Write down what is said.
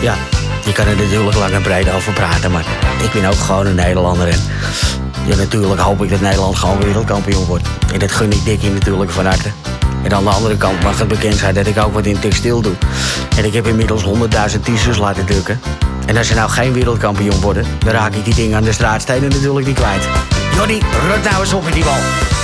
Ja, je kan er natuurlijk lang en breed over praten, maar ik ben ook gewoon een Nederlander. En ja, natuurlijk hoop ik dat Nederland gewoon wereldkampioen wordt. En dat gun ik Dickie natuurlijk van harte. En aan de andere kant mag het bekend zijn dat ik ook wat in textiel doe. En ik heb inmiddels 100.000 t-shirts laten drukken. En als ze nou geen wereldkampioen worden, dan raak ik die dingen aan de straatstenen natuurlijk niet kwijt. Johnny, ruk nou eens op met die bal.